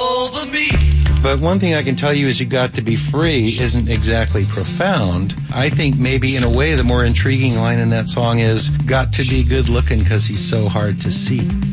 over me. But one thing I can tell you is You Got to Be Free isn't exactly profound. I think maybe in a way the more intriguing line in that song is got to be good looking because he's so hard to see.